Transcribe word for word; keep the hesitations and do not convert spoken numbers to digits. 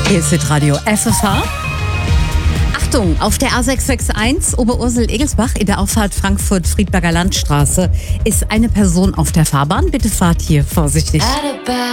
Hier ist Hitradio F F H. Achtung, auf der A sechs sechs eins Oberursel-Egelsbach in der Auffahrt Frankfurt-Friedberger Landstraße ist eine Person auf der Fahrbahn. Bitte fahrt hier vorsichtig.